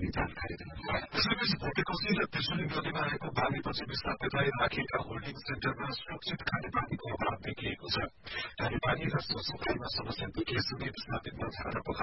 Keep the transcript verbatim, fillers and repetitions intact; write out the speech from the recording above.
गरी जानकारी दिनुभयो। यसैबीच भोटेकोशी र त्रिशुली नदीमा आएको बाढीपछि विस्थापितलाई राखिएका होल्डिङ सेन्टरमा सुरक्षित खानेपानीको अभाव देखिएको छ। खानेपानी र सरसफाईमा समस्या देखिएसँगै विस्थापितमा झाडा